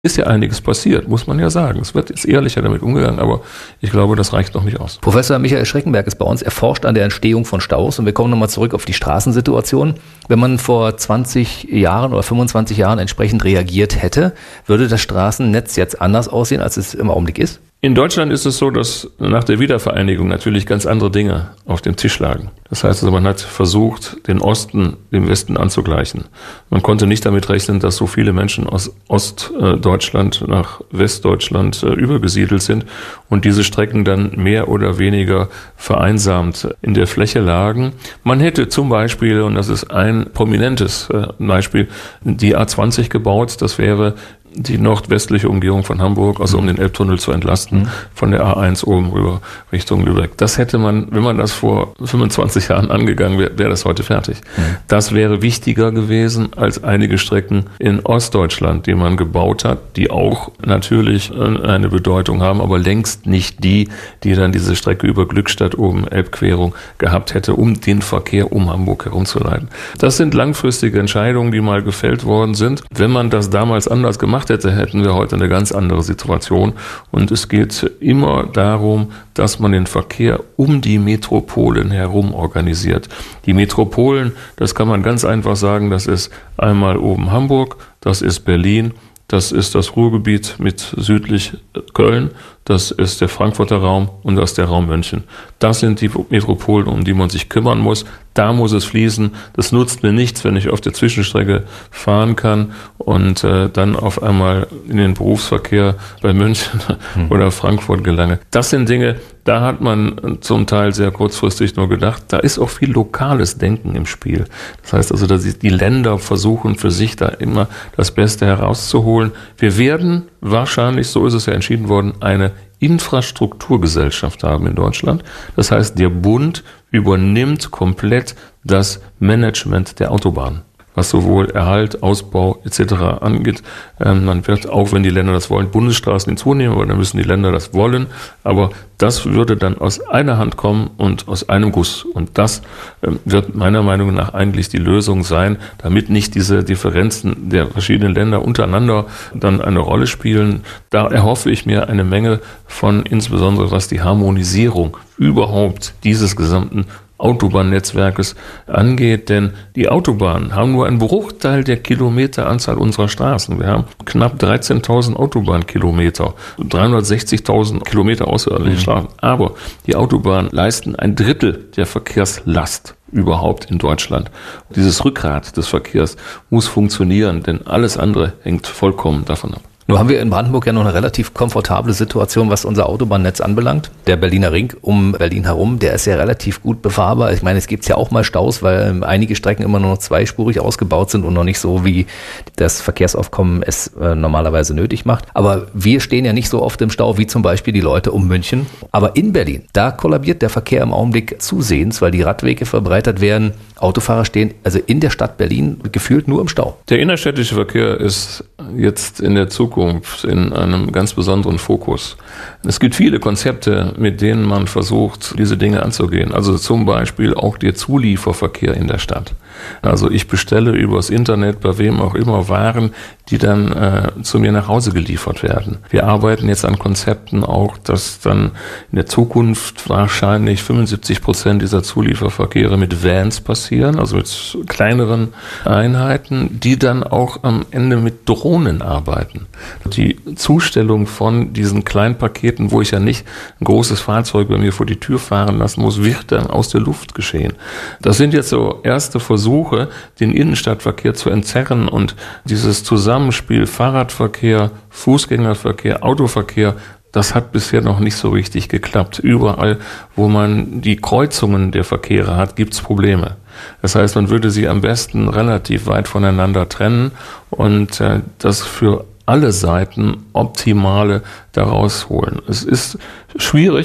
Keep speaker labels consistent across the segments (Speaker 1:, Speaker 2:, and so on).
Speaker 1: Ist ja einiges passiert, muss man ja sagen. Es wird jetzt ehrlicher damit umgegangen, aber ich glaube, das reicht noch nicht aus.
Speaker 2: Professor Michael Schreckenberg ist bei uns. Er forscht an der Entstehung von Staus. Und wir kommen nochmal zurück auf die Straßensituation. Wenn man vor 20 Jahren oder 25 Jahren entsprechend reagiert hätte, würde das Straßennetz jetzt anders aussehen, als es im Augenblick ist?
Speaker 1: In Deutschland ist es so, dass nach der Wiedervereinigung natürlich ganz andere Dinge auf dem Tisch lagen. Das heißt also, man hat versucht, den Osten dem Westen anzugleichen. Man konnte nicht damit rechnen, dass so viele Menschen aus Ostdeutschland nach Westdeutschland übergesiedelt sind und diese Strecken dann mehr oder weniger vereinsamt in der Fläche lagen. Man hätte zum Beispiel, und das ist ein prominentes Beispiel, die A20 gebaut. Das wäre die nordwestliche Umgehung von Hamburg, also um den Elbtunnel zu entlasten, von der A1 oben rüber Richtung Lübeck. Das hätte man, wenn man das vor 25 Jahren angegangen wäre, wäre das heute fertig. Das wäre wichtiger gewesen als einige Strecken in Ostdeutschland, die man gebaut hat, die auch natürlich eine Bedeutung haben, aber längst nicht die dann diese Strecke über Glückstadt oben Elbquerung gehabt hätte, um den Verkehr um Hamburg herumzuleiten. Das sind langfristige Entscheidungen, die mal gefällt worden sind. Wenn man das damals anders gemacht hätte, hätten wir heute eine ganz andere Situation. Und es geht immer darum, dass man den Verkehr um die Metropolen herum organisiert. Die Metropolen, das kann man ganz einfach sagen, das ist einmal oben Hamburg, das ist Berlin, das ist das Ruhrgebiet mit südlich Köln, das ist der Frankfurter Raum und das ist der Raum München. Das sind die Metropolen, um die man sich kümmern muss. Da muss es fließen. Das nutzt mir nichts, wenn ich auf der Zwischenstrecke fahren kann und dann auf einmal in den Berufsverkehr bei München oder Frankfurt gelange. Das sind Dinge, da hat man zum Teil sehr kurzfristig nur gedacht, da ist auch viel lokales Denken im Spiel. Das heißt also, dass die Länder versuchen für sich da immer das Beste herauszuholen. Wir werden wahrscheinlich, so ist es ja entschieden worden, eine Infrastrukturgesellschaft haben in Deutschland. Das heißt, der Bund übernimmt komplett das Management der Autobahn, was sowohl Erhalt, Ausbau etc. angeht. Man wird, auch wenn die Länder das wollen, Bundesstraßen hinzunehmen, aber dann müssen die Länder das wollen. Aber das würde dann aus einer Hand kommen und aus einem Guss. Und das wird meiner Meinung nach eigentlich die Lösung sein, damit nicht diese Differenzen der verschiedenen Länder untereinander dann eine Rolle spielen. Da erhoffe ich mir eine Menge von, insbesondere was die Harmonisierung überhaupt dieses gesamten Autobahnnetzwerkes angeht, denn die Autobahnen haben nur einen Bruchteil der Kilometeranzahl unserer Straßen. Wir haben knapp 13.000 Autobahnkilometer, 360.000 Kilometer außerordentliche Straßen. Aber die Autobahnen leisten ein Drittel der Verkehrslast überhaupt in Deutschland. Dieses Rückgrat des Verkehrs muss funktionieren, denn alles andere hängt vollkommen davon ab.
Speaker 2: Nun haben wir in Brandenburg ja noch eine relativ komfortable Situation, was unser Autobahnnetz anbelangt. Der Berliner Ring um Berlin herum, der ist ja relativ gut befahrbar. Ich meine, es gibt ja auch mal Staus, weil einige Strecken immer nur noch zweispurig ausgebaut sind und noch nicht so, wie das Verkehrsaufkommen es normalerweise nötig macht. Aber wir stehen ja nicht so oft im Stau wie zum Beispiel die Leute um München. Aber in Berlin, da kollabiert der Verkehr im Augenblick zusehends, weil die Radwege verbreitert werden. Autofahrer stehen also in der Stadt Berlin gefühlt nur im Stau.
Speaker 1: Der innerstädtische Verkehr ist jetzt in der Zukunft in einem ganz besonderen Fokus. Es gibt viele Konzepte, mit denen man versucht, diese Dinge anzugehen. Also zum Beispiel auch der Zulieferverkehr in der Stadt. Also ich bestelle übers Internet bei wem auch immer Waren, die dann zu mir nach Hause geliefert werden. Wir arbeiten jetzt an Konzepten auch, dass dann in der Zukunft wahrscheinlich 75% dieser Zulieferverkehre mit Vans passieren, also mit kleineren Einheiten, die dann auch am Ende mit Drohnen arbeiten. Die Zustellung von diesen kleinen Paketen, wo ich ja nicht ein großes Fahrzeug bei mir vor die Tür fahren lassen muss, wird dann aus der Luft geschehen. Das sind jetzt so erste Versuche, den Innenstadtverkehr zu entzerren und dieses Zusammenspiel Fahrradverkehr, Fußgängerverkehr, Autoverkehr, das hat bisher noch nicht so richtig geklappt. Überall, wo man die Kreuzungen der Verkehre hat, gibt's Probleme. Das heißt, man würde sie am besten relativ weit voneinander trennen und das für alle Seiten Optimale daraus holen. Es ist schwierig,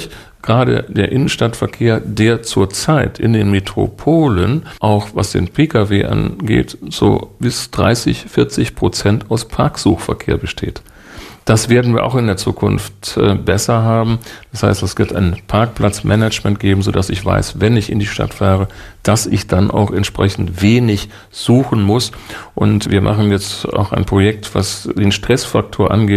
Speaker 1: gerade der Innenstadtverkehr, der zurzeit in den Metropolen, auch was den Pkw angeht, so bis 30-40% aus Parksuchverkehr besteht. Das werden wir auch in der Zukunft besser haben. Das heißt, es wird ein Parkplatzmanagement geben, sodass ich weiß, wenn ich in die Stadt fahre, dass ich dann auch entsprechend wenig suchen muss. Und wir machen jetzt auch ein Projekt, was den Stressfaktor angeht.